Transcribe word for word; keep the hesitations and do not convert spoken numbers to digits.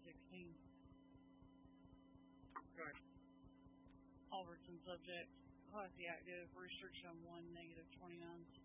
sixteen. Okay. Albertson subject, quasi active, restriction one, negative twenty-nine